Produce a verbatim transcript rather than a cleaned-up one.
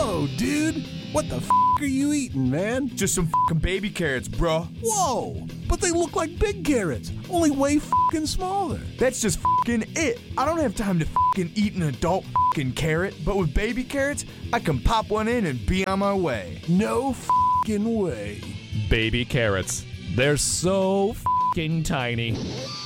Whoa, dude! What the f*** are you eating, man? Just some fucking baby carrots, bro. Whoa! But they look like big carrots, only way f***ing smaller. That's just fucking it. I don't have time to fucking eat an adult fucking carrot, but with baby carrots, I can pop one in and be on my way. No f***ing way. Baby carrots. They're so f***ing tiny.